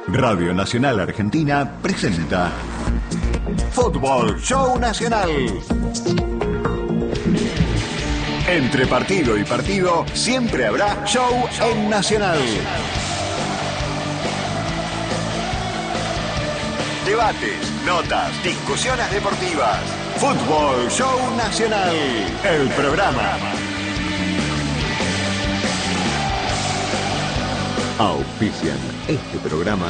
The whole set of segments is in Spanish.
Radio Nacional Argentina presenta Fútbol Show Nacional. Entre partido y partido siempre habrá show en Nacional. Debates, notas, discusiones deportivas. Fútbol Show Nacional, el programa. Auspician este programa.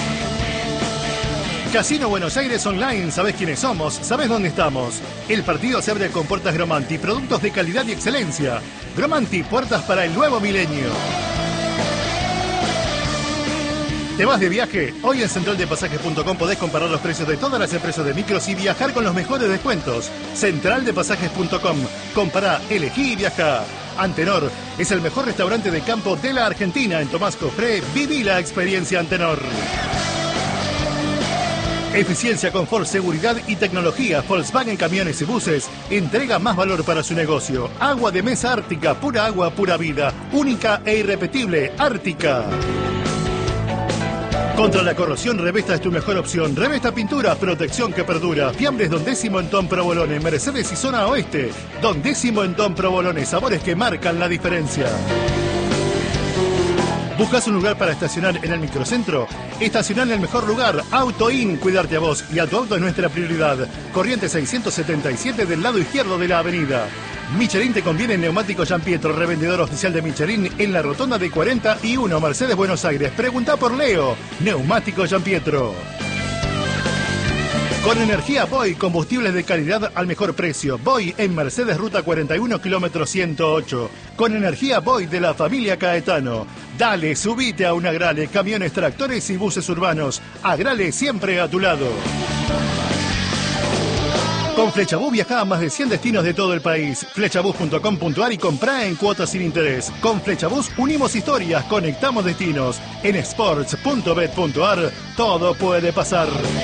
Casino Buenos Aires Online, sabés quiénes somos, sabés dónde estamos. El partido se abre con puertas Gromanti, productos de calidad y excelencia. Gromanti, puertas para el nuevo milenio. ¿Te vas de viaje? Hoy en centraldepasajes.com podés comparar los precios de todas las empresas de micros y viajar con los mejores descuentos. Centraldepasajes.com. Compará, elegí y viajá. Antenor es el mejor restaurante de campo de la Argentina. En Tomás Cofré, viví la experiencia Antenor. Eficiencia, confort, seguridad y tecnología. Volkswagen Camiones y Buses entrega más valor para su negocio. Agua de mesa Ártica, pura agua, pura vida. Única e irrepetible, Ártica. Contra la corrosión, Revesta es tu mejor opción. Revesta Pintura, protección que perdura. Fiambres Don Décimo en Tom Provolone, Mercedes y Zona Oeste. Don Décimo en Tom Provolone, sabores que marcan la diferencia. ¿Buscas un lugar para estacionar en el microcentro? Estacionar en el mejor lugar, Auto In, cuidarte a vos y a tu auto es nuestra prioridad. Corrientes 677 del lado izquierdo de la avenida. Michelin te conviene en Neumático Giampietro, revendedor oficial de Michelin en la rotonda de 41, Mercedes, Buenos Aires. Pregunta por Leo, Neumático Giampietro. Con energía Boy, combustibles de calidad al mejor precio. Boy en Mercedes, ruta 41, kilómetro 108. Con energía Boy de la familia Caetano. Dale, subite a un Agrale, camiones, tractores y buses urbanos. Agrale siempre a tu lado. Con Flechabús viajá a más de 100 destinos de todo el país. Flechabús.com.ar y comprá en cuotas sin interés. Con Flechabús unimos historias, conectamos destinos. En sports.bet.ar todo puede pasar.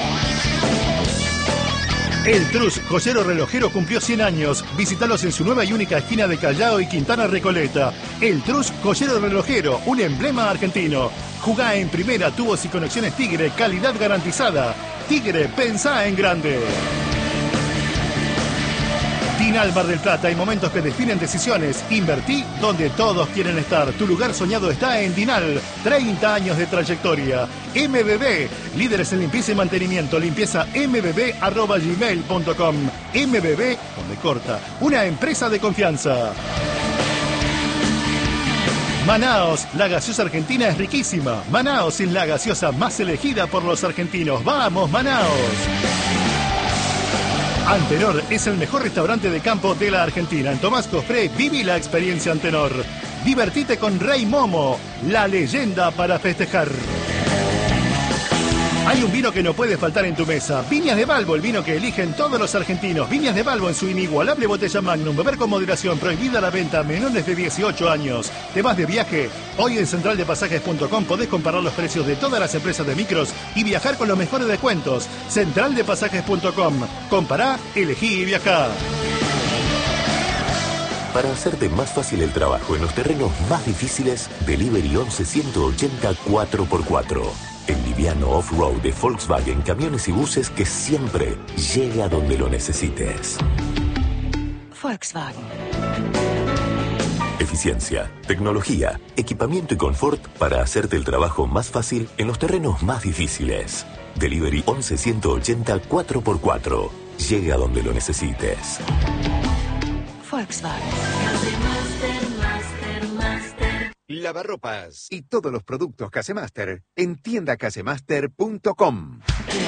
El Trus, joyero relojero, cumplió 100 años. Visítalos en su nueva y única esquina de Callao y Quintana Recoleta. El Trus, joyero relojero, un emblema argentino. Jugá en primera, tubos y conexiones Tigre, calidad garantizada. Tigre, pensá en grande. Dinal Mar del Plata, hay momentos que definen decisiones. Invertí donde todos quieren estar. Tu lugar soñado está en Dinal. 30 años de trayectoria. MBB, líderes en limpieza y mantenimiento. Limpieza mbb@gmail.com. MBB, donde corta, una empresa de confianza. Manaos, la gaseosa argentina es riquísima. Manaos es la gaseosa más elegida por los argentinos. ¡Vamos, Manaos! Antenor es el mejor restaurante de campo de la Argentina. En Tomás Cofré, viví la experiencia Antenor. Divertite con Rey Momo, la leyenda para festejar. Hay un vino que no puede faltar en tu mesa. Viñas de Balbo, el vino que eligen todos los argentinos. Viñas de Balbo en su inigualable botella Magnum. Beber con moderación, prohibida la venta a menores de 18 años. ¿Te vas de viaje? Hoy en centraldepasajes.com podés comparar los precios de todas las empresas de micros y viajar con los mejores descuentos. Centraldepasajes.com. Compará, elegí y viajá. Para hacerte más fácil el trabajo en los terrenos más difíciles, Delivery 11-180 4x4. El liviano off-road de Volkswagen Camiones y Buses que siempre llega donde lo necesites. Volkswagen. Eficiencia, tecnología, equipamiento y confort para hacerte el trabajo más fácil en los terrenos más difíciles. Delivery 11-180 4x4. Llega donde lo necesites. Volkswagen. Lavarropas y todos los productos Casemaster en tiendacasemaster.com.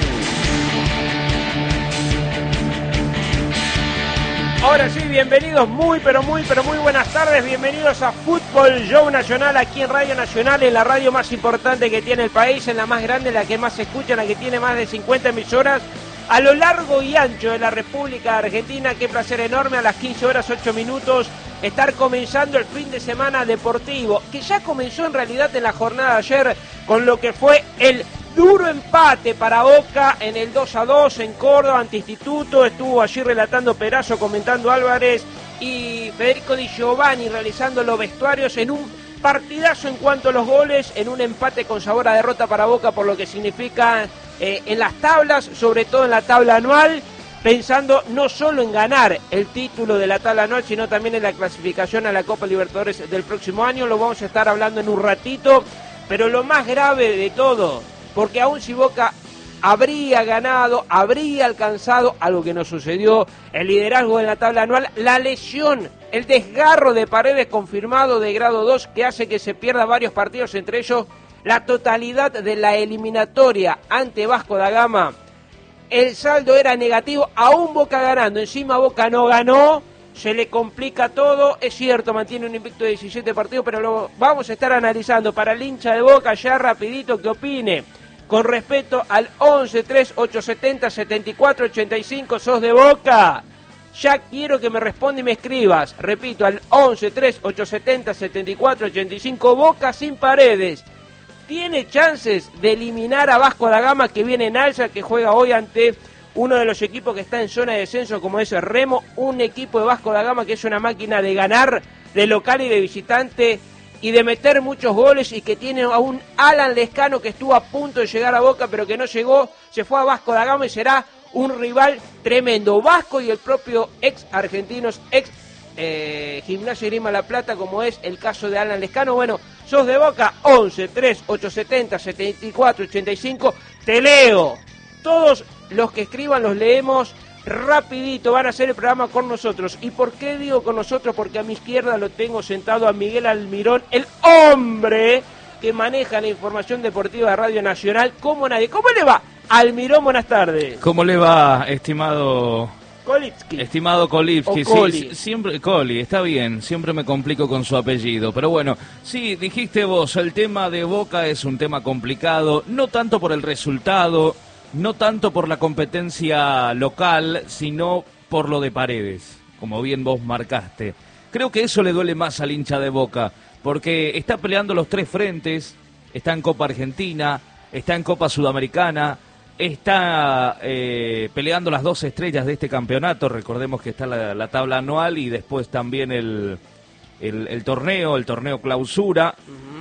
Ahora sí, bienvenidos, muy buenas tardes, bienvenidos a Fútbol Show Nacional aquí en Radio Nacional, en la radio más importante que tiene el país, en la más grande, la que más se escucha, la que tiene más de 50 emisoras a lo largo y ancho de la República Argentina. Qué placer enorme, a las 15 horas 8 minutos estar comenzando el fin de semana deportivo, que ya comenzó en realidad en la jornada de ayer con lo que fue el duro empate para Boca en el 2-2 en Córdoba ante Instituto. Estuvo allí relatando Perazo, comentando Álvarez y Federico Di Giovanni realizando los vestuarios en un Partidazo en cuanto a los goles, en un empate con sabor a derrota para Boca, por lo que significa en las tablas, sobre todo en la tabla anual, pensando no solo en ganar el título de la tabla anual, sino también en la clasificación a la Copa Libertadores del próximo año. Lo vamos a estar hablando en un ratito, pero lo más grave de todo, porque aún si Boca habría ganado, habría alcanzado algo que no sucedió, el liderazgo en la tabla anual, la lesión, el desgarro de Paredes confirmado de grado 2 que hace que se pierda varios partidos, entre ellos la totalidad de la eliminatoria ante Vasco da Gama. El saldo era negativo, aún Boca ganando, encima Boca no ganó, se le complica todo, es cierto, mantiene un invicto de 17 partidos, pero lo vamos a estar analizando para el hincha de Boca ya rapidito que opine. Con respecto al 11-3-870-74-85, ¿sos de Boca? Ya quiero que me responda y me escribas. Repito, al 11-3-870-74-85, Boca sin Paredes. ¿Tiene chances de eliminar a Vasco da Gama, que viene en alza, que juega hoy ante uno de los equipos que está en zona de descenso, como es el Remo? Un equipo de Vasco da Gama que es una máquina de ganar, de local y de visitante, y de meter muchos goles, y que tiene a un Alan Lescano que estuvo a punto de llegar a Boca, pero que no llegó, se fue a Vasco da Gama y será un rival tremendo. Vasco y el propio ex argentinos, ex Gimnasia y Grima La Plata, como es el caso de Alan Lescano. Bueno, sos de Boca, 11-3-870-74-85, te leo. Todos los que escriban los leemos rapidito, van a hacer el programa con nosotros. ¿Y por qué digo con nosotros? Porque a mi izquierda lo tengo sentado a Miguel Almirón, el hombre que maneja la información deportiva de Radio Nacional como nadie. ¿Cómo le va, Almirón? Buenas tardes. ¿Cómo le va, estimado Kolipski? Estimado Kolipski, sí, siempre Coli, está bien, siempre me complico con su apellido, pero bueno, sí, dijiste vos, el tema de Boca es un tema complicado, no tanto por el resultado, no tanto por la competencia local, sino por lo de Paredes, como bien vos marcaste. Creo que eso le duele más al hincha de Boca, porque está peleando los tres frentes, está en Copa Argentina, está en Copa Sudamericana, está peleando las dos estrellas de este campeonato. Recordemos que está la tabla anual y después también el torneo clausura.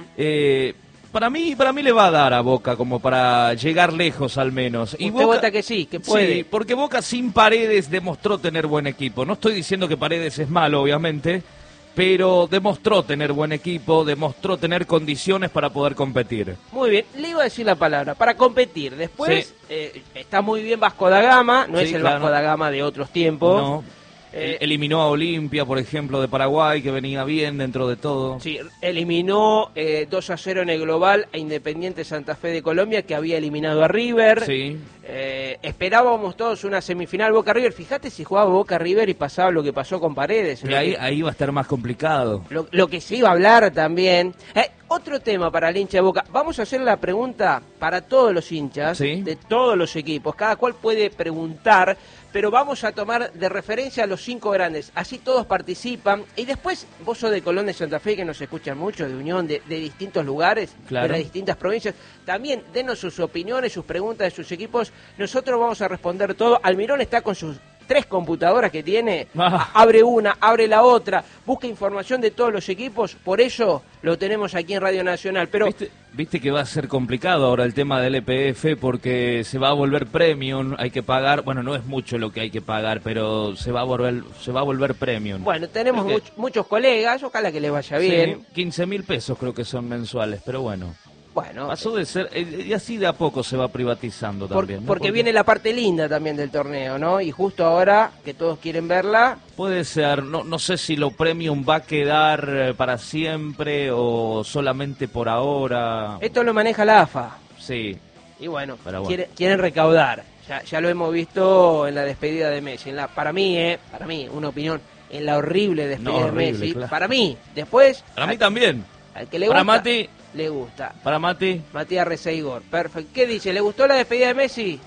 Para mí le va a dar a Boca como para llegar lejos al menos. Y ¿Usted Boca, vota que sí, que puede? Sí, porque Boca sin Paredes demostró tener buen equipo. No estoy diciendo que Paredes es malo, obviamente, pero demostró tener buen equipo, demostró tener condiciones para poder competir. Muy bien, le iba a decir la palabra, para competir. Después está muy bien Vasco da Gama, no es el claro. Vasco da Gama de otros tiempos. No. Eliminó a Olimpia, por ejemplo, de Paraguay, que venía bien dentro de todo. Sí, eliminó 2-0 en el global a Independiente Santa Fe de Colombia, que había eliminado a River. Sí. Esperábamos todos una semifinal Boca-River. Fíjate si jugaba Boca-River y pasaba lo que pasó con Paredes. Y ahí va a estar más complicado. Lo que se iba a hablar también. Otro tema para el hincha de Boca. Vamos a hacer la pregunta para todos los hinchas, ¿sí?, de todos los equipos. Cada cual puede preguntar, pero vamos a tomar de referencia a los 5 grandes. Así todos participan. Y después, vos sos de Colón de Santa Fe, que nos escuchan mucho, de Unión, de distintos lugares, claro, de las distintas provincias. También denos sus opiniones, sus preguntas de sus equipos. Nosotros vamos a responder todo. Almirón está con sus 3 computadoras que tiene, abre una, abre la otra, busca información de todos los equipos, por ello lo tenemos aquí en Radio Nacional. Pero ¿Viste que va a ser complicado ahora el tema del EPF porque se va a volver premium, hay que pagar, bueno, no es mucho lo que hay que pagar, pero se va a volver premium. Bueno, tenemos muchos colegas, ojalá que les vaya bien. Sí, 15.000 pesos creo que son mensuales, pero bueno. Bueno, pasó de ser, y así de a poco se va privatizando también, ¿no? Porque viene la parte linda también del torneo, ¿no? Y justo ahora que todos quieren verla. Puede ser, no sé si lo premium va a quedar para siempre o solamente por ahora. Esto lo maneja la AFA. Sí. Y bueno. Quieren recaudar. Ya lo hemos visto en la despedida de Messi. Para mí, una opinión, en la horrible despedida de Messi. Claro. Para mí, después. Para mí también. Al que le gusta. Para Mati. Le gusta. Para Mati. Matías Reseigor, perfecto. ¿Qué dice? ¿Le gustó la despedida de Messi?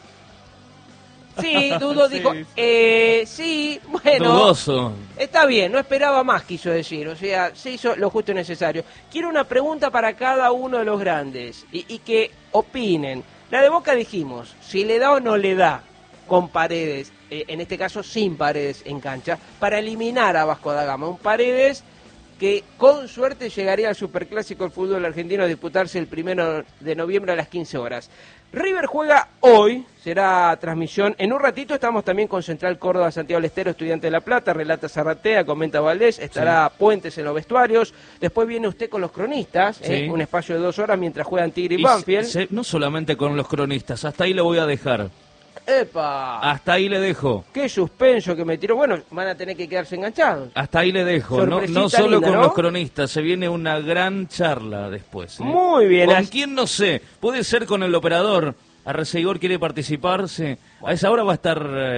Sí, Dudo dijo, sí, bueno. Dudoso. Está bien, no esperaba más, quiso decir. O sea, se hizo lo justo y necesario. Quiero una pregunta para cada uno de los grandes y que opinen. La de Boca dijimos, si le da o no le da con Paredes, en este caso sin Paredes en cancha, para eliminar a Vasco da Gama. Un Paredes que con suerte llegaría al Superclásico del fútbol argentino a disputarse el 1 de noviembre a las 15 horas. River juega hoy, será transmisión. En un ratito estamos también con Central Córdoba, Santiago del Estero, Estudiante de La Plata, relata Zarratea, comenta Valdés, estará Puentes en los vestuarios. Después viene usted con los cronistas, un espacio de 2 horas mientras juegan Tigre y Banfield. No solamente con los cronistas, hasta ahí le voy a dejar. ¡Epa! Hasta ahí le dejo. ¡Qué suspenso que me tiró! Bueno, van a tener que quedarse enganchados. Hasta ahí le dejo. No solo linda, con ¿no? los cronistas, se viene una gran charla después. Muy bien. ¿Con quién? No sé. Puede ser con el operador. Arreceigor quiere participarse. A esa hora va a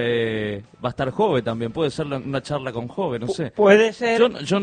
estar Jove también. Puede ser una charla con Jove, no sé. Puede ser.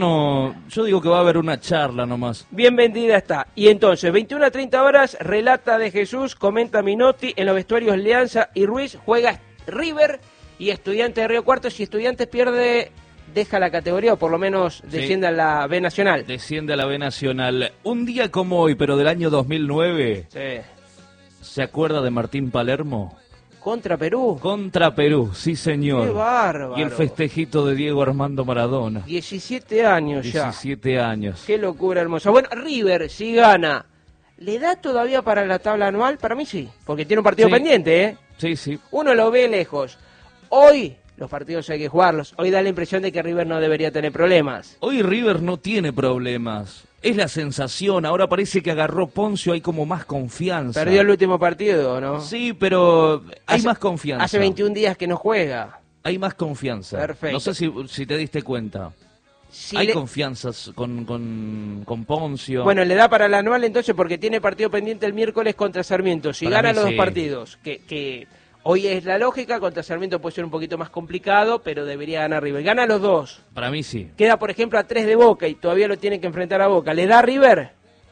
Yo digo que va a haber una charla nomás. Bien vendida está. Y entonces, 21 a 30 horas, relata de Jesús, comenta Minotti, en los vestuarios Leanza y Ruiz, juega River y Estudiantes de Río Cuarto. Si Estudiantes pierde, deja la categoría o por lo menos desciende a la B Nacional. Desciende a la B Nacional. Un día como hoy, pero del año 2009... Sí. ¿Se acuerda de Martín Palermo? ¿Contra Perú? Contra Perú, sí señor. ¡Qué bárbaro! Y el festejito de Diego Armando Maradona. 17 años ya. 17 años. ¡Qué locura hermosa! Bueno, River, si gana, ¿le da todavía para la tabla anual? Para mí sí, porque tiene un partido pendiente, ¿eh? Sí, sí. Uno lo ve lejos. Hoy los partidos hay que jugarlos. Hoy da la impresión de que River no debería tener problemas. Hoy River no tiene problemas. Es la sensación, ahora parece que agarró Poncio, hay como más confianza. Perdió el último partido, ¿no? Sí, pero hay más confianza. Hace 21 días que no juega. Hay más confianza. Perfecto. No sé si te diste cuenta. Si hay confianzas con Poncio. Bueno, le da para el anual entonces porque tiene partido pendiente el miércoles contra Sarmiento. Si gana los dos partidos, que hoy es la lógica, contra Sarmiento puede ser un poquito más complicado, pero debería ganar River. Gana los dos. Para mí sí. Queda, por ejemplo, a 3 de Boca y todavía lo tiene que enfrentar a Boca. ¿Le da a River?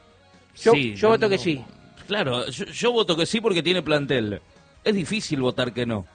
Yo voto que sí. Claro, yo voto que sí porque tiene plantel. Es difícil votar que no.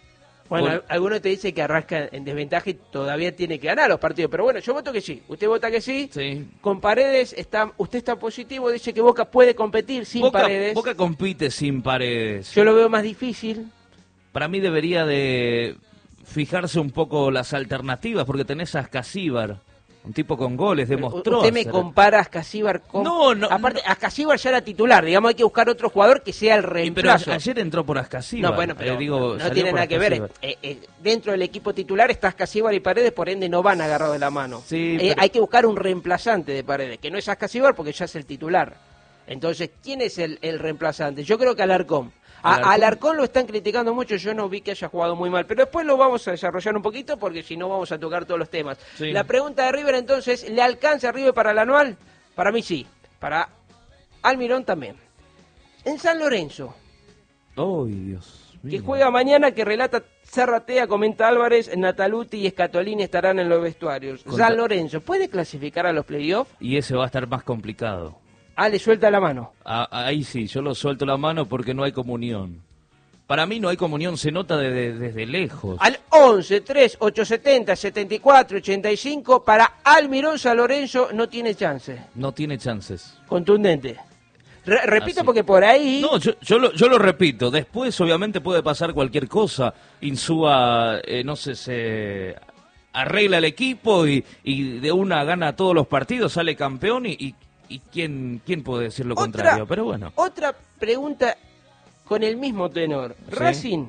Bueno, alguno te dice que arrasca en desventaja y todavía tiene que ganar los partidos. Pero bueno, yo voto que sí. Usted vota que sí. Sí. Con Paredes, usted está positivo, dice que Boca puede competir sin Paredes. Boca compite sin Paredes. Yo lo veo más difícil. Para mí debería de fijarse un poco las alternativas, porque tenés a Ascasíbar, un tipo con goles, demostró. Usted me compara a Ascasíbar con... No. Aparte, Ascasíbar ya era titular, digamos, hay que buscar otro jugador que sea el reemplazo. Pero ayer entró por Ascasíbar. No, bueno, pero no tiene por nada que ver. Dentro del equipo titular está Ascasíbar y Paredes, por ende no van agarrados de la mano. Sí, pero... Hay que buscar un reemplazante de Paredes, que no es Ascasíbar porque ya es el titular. Entonces, ¿quién es el reemplazante? Yo creo que Alarcón. Alarcón lo están criticando mucho, yo no vi que haya jugado muy mal, pero después lo vamos a desarrollar un poquito porque si no vamos a tocar todos los temas. Sí. La pregunta de River entonces, ¿le alcanza a River para el anual? Para mí sí, para Almirón también. En San Lorenzo, ¡ay, Dios mío! Que juega mañana, que relata Zarratea, comenta Álvarez, Nataluti y Scatolini estarán en los vestuarios. San Lorenzo, ¿puede clasificar a los playoffs? Y ese va a estar más complicado. Le suelta la mano. Ahí sí, yo lo suelto la mano porque no hay comunión. Para mí no hay comunión, se nota desde lejos. Al 11, 3, 870, 74, 85, para Almirón San Lorenzo no tiene chance. No tiene chances. Contundente. Repito porque por ahí... No, yo lo repito. Después obviamente puede pasar cualquier cosa. Insúa, no sé, se arregla el equipo y de una gana todos los partidos, sale campeón y quién puede decir lo contrario, pero bueno. Otra pregunta con el mismo tenor. ¿Sí? Racing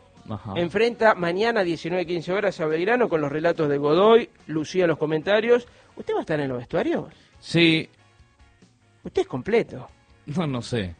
enfrenta mañana a 19:15 horas a Belgrano con los relatos de Godoy, Lucía en los comentarios. ¿Usted va a estar en los vestuarios? Sí. ¿Usted es completo? No sé.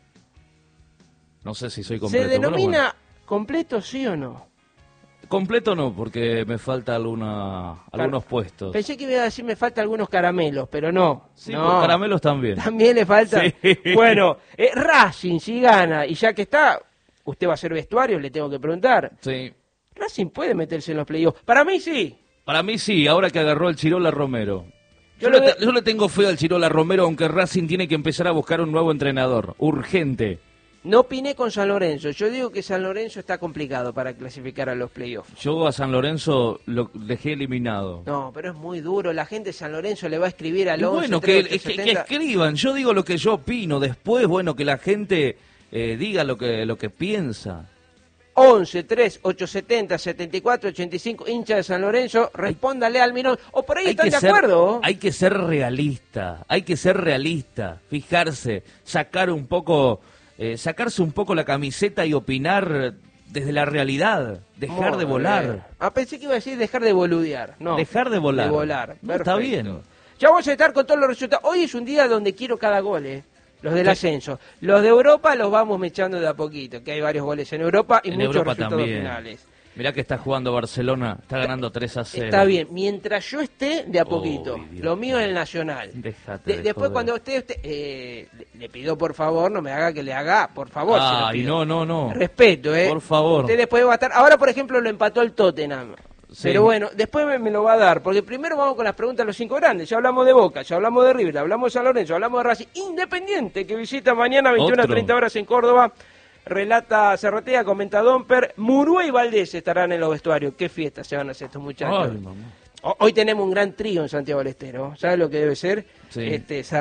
No sé si soy completo. ¿Se denomina completo, sí o no? Completo no, porque me falta algunos puestos. Pensé que iba a decir me falta algunos caramelos, pero no. Sí, no. Caramelos también. También le faltan. Sí. Bueno, Racing si gana, y ya que está, usted va a hacer vestuario, le tengo que preguntar. Sí. Racing puede meterse en los playoffs. Para mí sí. Para mí sí, ahora que agarró el Chirola Romero. Yo le tengo fe al Chirola Romero, aunque Racing tiene que empezar a buscar un nuevo entrenador. Urgente. No opiné con San Lorenzo. Yo digo que San Lorenzo está complicado para clasificar a los playoffs. Yo a San Lorenzo lo dejé eliminado. No, pero es muy duro. La gente de San Lorenzo le va a escribir al 11. Bueno, 3, que escriban. Yo digo lo que yo opino. Después, bueno, que la gente diga lo que piensa. 11 3 870 74 85, hincha de San Lorenzo, respóndale al Minón. O por ahí están de acuerdo. Hay que ser realista, fijarse, sacarse un poco la camiseta y opinar desde la realidad, dejar de volar. Pensé que iba a decir dejar de boludear. No, dejar de volar. De volar. No, está bien. Ya vamos a estar con todos los resultados. Hoy es un día donde quiero cada gol, los del ascenso. Los de Europa los vamos mechando de a poquito, que hay varios goles en Europa y muchos Europa resultados también. finales. Mirá que está jugando Barcelona, está ganando 3-0. Está bien, mientras yo esté de a poquito. Dios Lo mío mío. es el Nacional. Después Cuando usted le pido por favor, no me haga que le haga, por favor. Ay, no. Respeto, Por favor. Usted después va a estar. Ahora, por ejemplo, lo empató el Tottenham. Sí. Pero bueno, después me lo va a dar, porque primero vamos con las preguntas de los 5 grandes. Ya hablamos de Boca, ya hablamos de River, hablamos de San Lorenzo, hablamos de Racing Independiente, que visita mañana 21:30 horas en Córdoba. Relata Cerratea, comenta Domper. Murúa y Valdés estarán en los vestuarios. Qué fiesta se van a hacer estos muchachos. Ay, mamá. Hoy tenemos un gran trío en Santiago del Estero. ¿Sabes lo que debe ser? Sí.